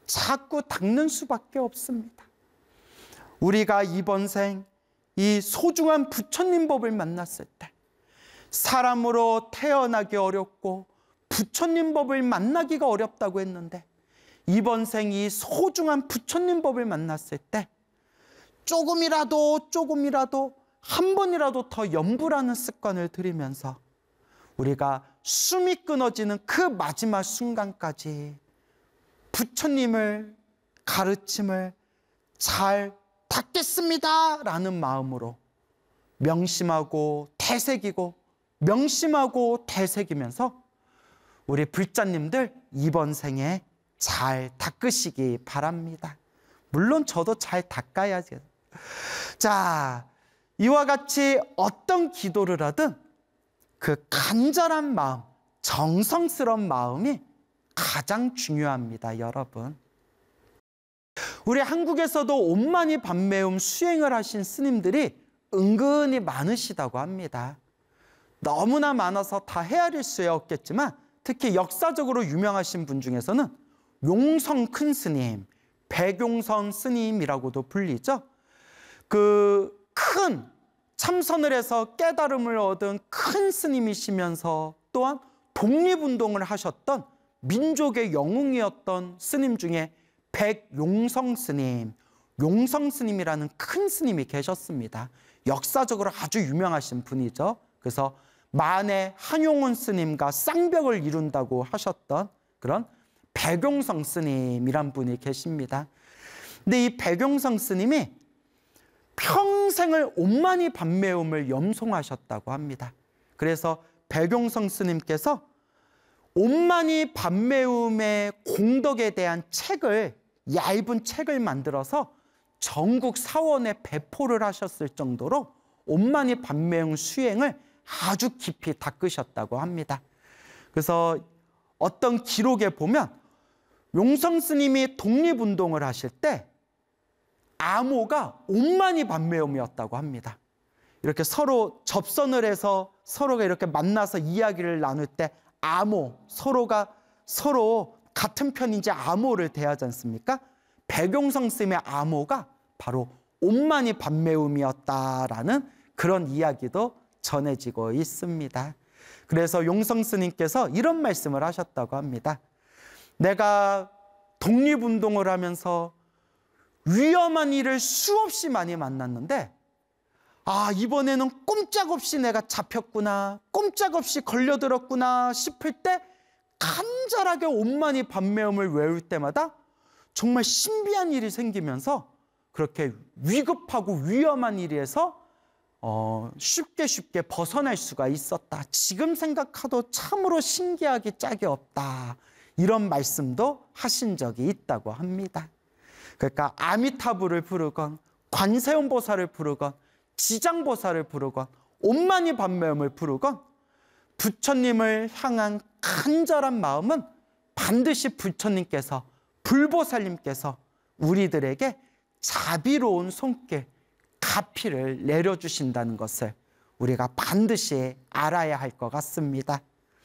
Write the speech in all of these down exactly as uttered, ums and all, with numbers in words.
자꾸 닦는 수밖에 없습니다. 우리가 이번 생 이 소중한 부처님 법을 만났을 때 사람으로 태어나기 어렵고 부처님 법을 만나기가 어렵다고 했는데 이번 생 이 소중한 부처님 법을 만났을 때 조금이라도 조금이라도 한 번이라도 더 염불하는 습관을 들이면서 우리가 숨이 끊어지는 그 마지막 순간까지 부처님을 가르침을 잘 닦겠습니다 라는 마음으로 명심하고 되새기고 명심하고 되새기면서 우리 불자님들 이번 생에 잘 닦으시기 바랍니다. 물론 저도 잘 닦아야죠. 자, 이와 같이 어떤 기도를 하든 그 간절한 마음, 정성스러운 마음이 가장 중요합니다, 여러분. 우리 한국에서도 온만이 밤매움 수행을 하신 스님들이 은근히 많으시다고 합니다. 너무나 많아서 다 헤아릴 수 없겠지만 특히 역사적으로 유명하신 분 중에서는 용성 큰 스님, 백용선 스님이라고도 불리죠. 그 큰 참선을 해서 깨달음을 얻은 큰 스님이시면서 또한 독립운동을 하셨던 민족의 영웅이었던 스님 중에 백용성 스님, 용성 스님이라는 큰 스님이 계셨습니다. 역사적으로 아주 유명하신 분이죠. 그래서 만에 한용운 스님과 쌍벽을 이룬다고 하셨던 그런 백용성 스님이란 분이 계십니다. 근데 이 백용성 스님이 평생을 온만이 밤매움을 염송하셨다고 합니다. 그래서 백용성 스님께서 온만이 밤매움의 공덕에 대한 책을, 얇은 책을 만들어서 전국 사원에 배포를 하셨을 정도로 온만이 밤매움 수행을 아주 깊이 닦으셨다고 합니다. 그래서 어떤 기록에 보면 용성 스님이 독립운동을 하실 때 암호가 온만이 밤매움이었다고 합니다. 이렇게 서로 접선을 해서 서로가 이렇게 만나서 이야기를 나눌 때 암호, 서로가 서로 같은 편인지 암호를 대하지 않습니까? 백용성 스님의 암호가 바로 온만이 밤매움이었다라는 그런 이야기도 전해지고 있습니다. 그래서 용성 스님께서 이런 말씀을 하셨다고 합니다. 내가 독립운동을 하면서 위험한 일을 수없이 많이 만났는데 아, 이번에는 꼼짝없이 내가 잡혔구나, 꼼짝없이 걸려들었구나 싶을 때 간절하게 온만이 밤매움을 외울 때마다 정말 신비한 일이 생기면서 그렇게 위급하고 위험한 일에서 어, 쉽게 쉽게 벗어날 수가 있었다. 지금 생각해도 참으로 신기하기 짝이 없다. 이런 말씀도 하신 적이 있다고 합니다. 그러니까 아미타불을 부르건 관세음보살을 부르건 지장보살을 부르건 온만이 밤매움을 부르건 부처님을 향한 간절한 마음은 반드시 부처님께서, 불보살님께서 우리들에게 자비로운 손길, 가피를 내려주신다는 것을 우리가 반드시 알아야 할 것 같습니다.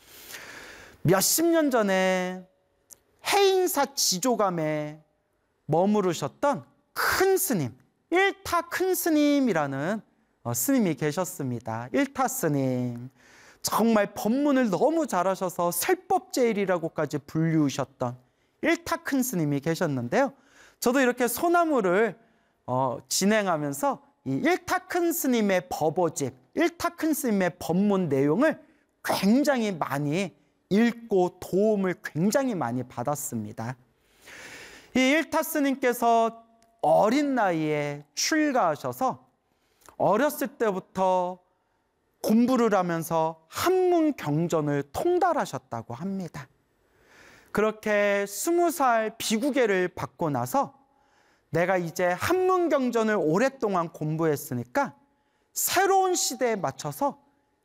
몇십 년 전에 해인사 지조감에 머무르셨던 큰 스님, 일타 큰 스님이라는 스님이 계셨습니다. 일타 스님, 정말 법문을 너무 잘하셔서 설법제일이라고까지 불리우셨던 일타 큰 스님이 계셨는데요. 저도 이렇게 소나무를 어, 진행하면서 이 일타 큰 스님의 법어집, 일타 큰 스님의 법문 내용을 굉장히 많이 읽고 도움을 굉장히 많이 받았습니다. 이 일타 스님께서 어린 나이에 출가하셔서 어렸을 때부터 공부를 하면서 한문 경전을 통달하셨다고 합니다. 그렇게 스무 살 비구계를 받고 나서 내가 이제 한문 경전을 오랫동안 공부했으니까 새로운 시대에 맞춰서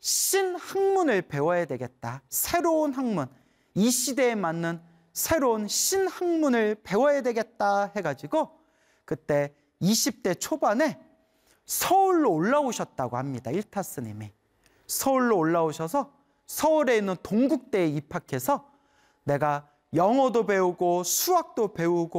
신학문을 배워야 되겠다. 새로운 학문, 이 시대에 맞는 새로운 신학문을 배워야 되겠다 해가지고 그때 이십 대 초반에 서울로 올라오셨다고 합니다. 일타 스님이. 서울로 올라오셔서 서울에 있는 동국대에 입학해서 내가 영어도 배우고 수학도 배우고